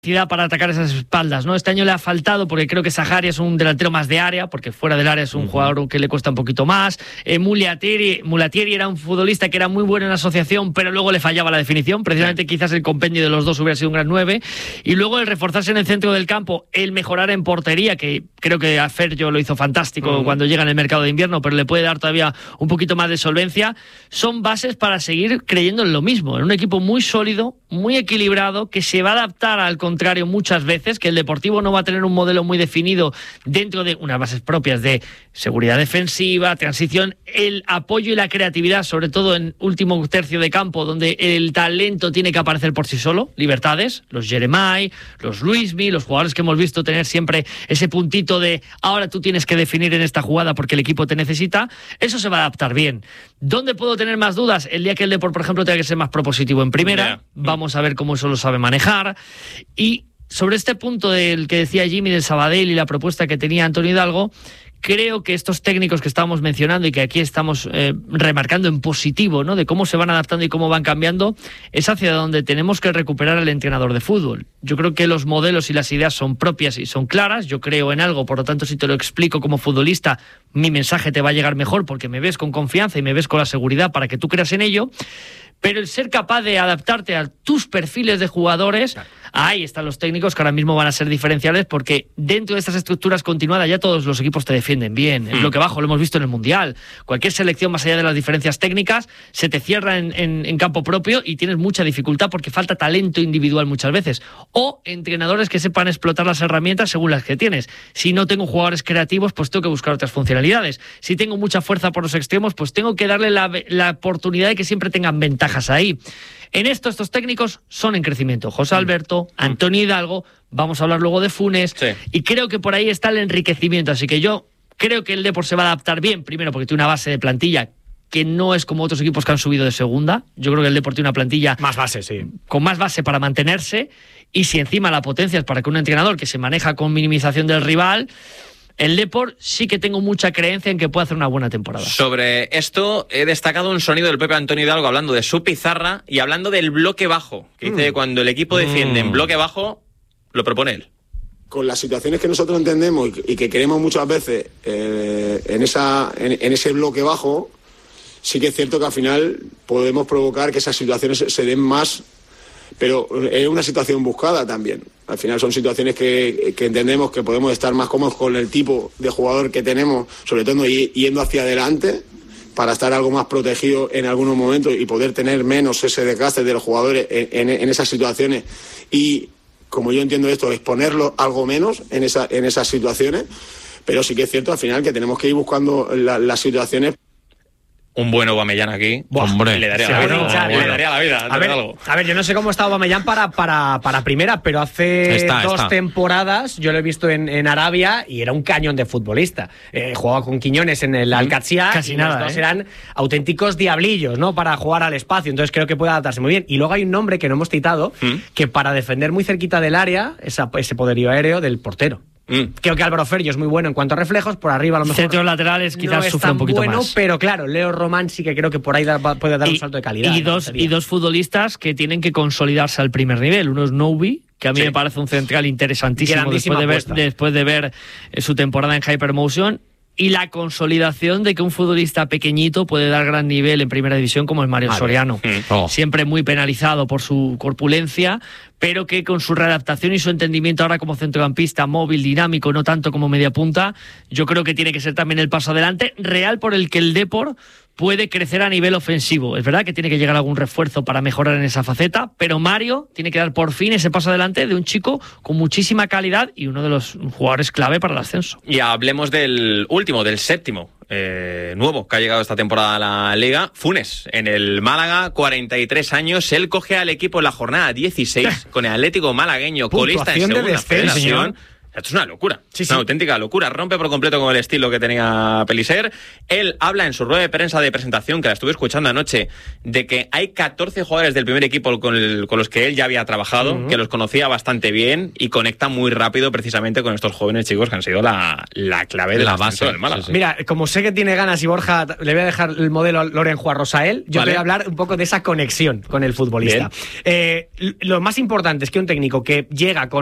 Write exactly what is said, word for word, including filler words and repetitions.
para atacar esas espaldas, ¿no? Este año le ha faltado porque creo que Sahari es un delantero más de área, porque fuera del área es un uh-huh. jugador que le cuesta un poquito más. Eh, Mulatieri, Mulatieri era un futbolista que era muy bueno en asociación, pero luego le fallaba la definición. Precisamente sí. Quizás el compendio de los dos hubiera sido un gran nueve. Y luego el reforzarse en el centro del campo, el mejorar en portería, que creo que a Ferjo lo hizo fantástico uh-huh. cuando llega en el mercado de invierno, pero le puede dar todavía un poquito más de solvencia. Son bases para seguir creyendo en lo mismo, en un equipo muy sólido, muy equilibrado, que se va a adaptar al contrario muchas veces, que el Deportivo no va a tener un modelo muy definido dentro de unas bases propias de seguridad defensiva, transición, el apoyo y la creatividad, sobre todo en último tercio de campo, donde el talento tiene que aparecer por sí solo, libertades, los Jeremai, los Luismi, los jugadores que hemos visto tener siempre ese puntito de ahora tú tienes que definir en esta jugada porque el equipo te necesita, eso se va a adaptar bien. ¿Dónde puedo tener más dudas? El día que el Depor, por ejemplo, tenga que ser más propositivo en primera, yeah. vamos a ver cómo eso lo sabe manejar. Y sobre este punto del que decía Jimmy del Sabadell y la propuesta que tenía Antonio Hidalgo, creo que estos técnicos que estábamos mencionando y que aquí estamos eh, remarcando en positivo, ¿no?, de cómo se van adaptando y cómo van cambiando, es hacia donde tenemos que recuperar al entrenador de fútbol. Yo creo que los modelos y las ideas son propias y son claras, yo creo en algo, por lo tanto si te lo explico como futbolista, mi mensaje te va a llegar mejor porque me ves con confianza y me ves con la seguridad para que tú creas en ello. Pero el ser capaz de adaptarte a tus perfiles de jugadores, ahí están los técnicos que ahora mismo van a ser diferenciales, porque dentro de estas estructuras continuadas ya todos los equipos te defienden bien. Es lo que bajo, lo hemos visto en el Mundial. Cualquier selección, más allá de las diferencias técnicas, se te cierra en, en, en campo propio y tienes mucha dificultad porque falta talento individual muchas veces. O entrenadores que sepan explotar las herramientas según las que tienes. Si no tengo jugadores creativos, pues tengo que buscar otras funcionalidades. Si tengo mucha fuerza por los extremos, pues tengo que darle la, la oportunidad de que siempre tengan ventaja ahí. En esto, estos técnicos son en crecimiento. José Alberto, mm. Antonio Hidalgo, vamos a hablar luego de Funes, sí. y creo que por ahí está el enriquecimiento. Así que yo creo que el Depor se va a adaptar bien, primero porque tiene una base de plantilla que no es como otros equipos que han subido de segunda. Yo creo que el Depor tiene una plantilla más base, sí, con más base para mantenerse, y si encima la potencia es para que un entrenador que se maneja con minimización del rival, el Depor sí que tengo mucha creencia en que puede hacer una buena temporada. Sobre esto he destacado un sonido del propio Antonio Hidalgo hablando de su pizarra y hablando del bloque bajo, que mm. dice que cuando el equipo defiende mm. en bloque bajo, lo propone él. Con las situaciones que nosotros entendemos y que queremos muchas veces eh, en, esa, en, en ese bloque bajo, sí que es cierto que al final podemos provocar que esas situaciones se, se den más, pero es una situación buscada también. Al final son situaciones que, que entendemos que podemos estar más cómodos con el tipo de jugador que tenemos, sobre todo yendo hacia adelante, para estar algo más protegido en algunos momentos y poder tener menos ese desgaste de los jugadores en, en, en esas situaciones. Y, como yo entiendo esto, exponerlo algo menos en, esa, en esas situaciones. Pero sí que es cierto al final que tenemos que ir buscando la, las situaciones. Un buen Aubameyang aquí, Buah, hombre, le daría, sí, la, vida, bueno, no, bueno. le daría la vida. A ver, algo. a ver, yo no sé cómo está Aubameyang para, para, para primera, pero hace está, dos está. temporadas yo lo he visto en, en Arabia y era un cañón de futbolista. Eh, jugaba con Quiñones en el Al-Qadsiya, casi y nada, los dos ¿eh? eran auténticos diablillos, ¿no?, para jugar al espacio. Entonces creo que puede adaptarse muy bien. Y luego hay un nombre que no hemos citado, ¿Mm? que para defender muy cerquita del área, esa, ese poderío aéreo del portero. Mm. Creo que Álvaro Ferjo es muy bueno en cuanto a reflejos, por arriba a lo mejor centros laterales quizás no sufre un poquito bueno, más, pero claro, Leo Román sí que creo que por ahí da, puede dar y, un salto de calidad. Y dos, y dos futbolistas que tienen que consolidarse al primer nivel. Uno es Novi, que a mí sí. me parece un central interesantísimo después de, ver, después de ver su temporada en Hypermotion, y la consolidación de que un futbolista pequeñito puede dar gran nivel en primera división como es Mario vale. Soriano, mm. oh. siempre muy penalizado por su corpulencia, pero que con su readaptación y su entendimiento ahora como centrocampista móvil, dinámico, no tanto como media punta, yo creo que tiene que ser también el paso adelante real por el que el Depor puede crecer a nivel ofensivo. Es verdad que tiene que llegar algún refuerzo para mejorar en esa faceta, pero Mario tiene que dar por fin ese paso adelante de un chico con muchísima calidad y uno de los jugadores clave para el ascenso. Y hablemos del último, del séptimo eh, nuevo que ha llegado esta temporada a la Liga, Funes, en el Málaga, cuarenta y tres años. Él coge al equipo en la jornada dieciséis con el Atlético malagueño, colista en segunda federación. Esto es una locura, sí, es una sí. auténtica locura. Rompe por completo con el estilo que tenía Pellicer. Él habla en su rueda de prensa de presentación, que la estuve escuchando anoche, de que hay catorce jugadores del primer equipo con, el, con los que él ya había trabajado, uh-huh. que los conocía bastante bien y conecta muy rápido precisamente con estos jóvenes chicos que han sido la, la clave de la base del Málaga. Sí, sí. Mira, como sé que tiene ganas y Borja, le voy a dejar el modelo a Loren Juarros a él, yo vale. te voy a hablar un poco de esa conexión con el futbolista. Eh, lo más importante es que un técnico que llega con